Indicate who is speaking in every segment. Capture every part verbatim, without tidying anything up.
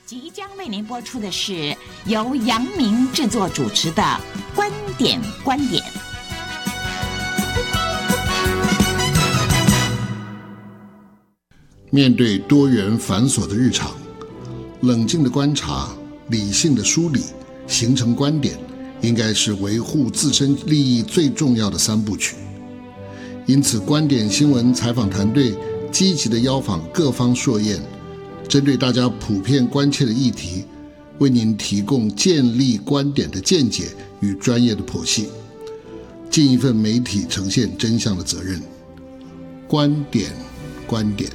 Speaker 1: 即将为您播出的是由阳明制作主持的《观点观点》。
Speaker 2: 面对多元繁琐的日常，冷静的观察，理性的梳理，形成观点，应该是维护自身利益最重要的三部曲。因此，观点新闻采访团队积极地邀访各方硕彦，针对大家普遍关切的议题，为您提供建立观点的见解与专业的剖析，尽一份媒体呈现真相的责任。观点，观点。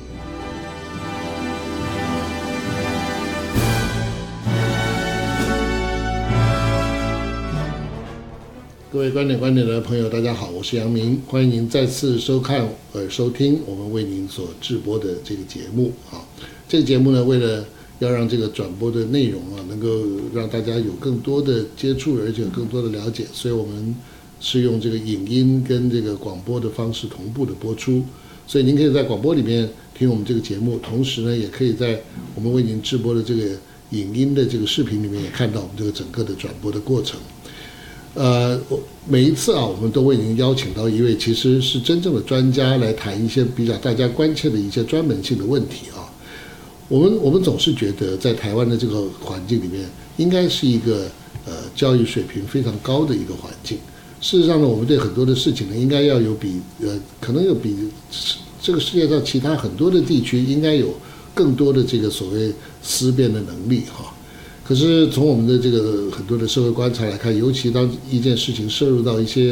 Speaker 2: 各位观点观点的朋友，大家好，我是杨明，欢迎您再次收看呃收听我们为您所制播的这个节目啊。这个节目呢，为了要让这个转播的内容啊，能够让大家有更多的接触，而且有更多的了解，所以我们是用这个影音跟这个广播的方式同步的播出。所以您可以在广播里面听我们这个节目，同时呢，也可以在我们为您制播的这个影音的这个视频里面也看到我们这个整个的转播的过程。呃，每一次啊，我们都为您邀请到一位其实是真正的专家来谈一些比较大家关切的一些专门性的问题啊。我们我们总是觉得在台湾的这个环境里面，应该是一个呃教育水平非常高的一个环境。事实上呢，我们对很多的事情呢，应该要有比呃可能有比这个世界上其他很多的地区应该有更多的这个所谓思辨的能力哈。可是从我们的这个很多的社会观察来看，尤其当一件事情涉入到一些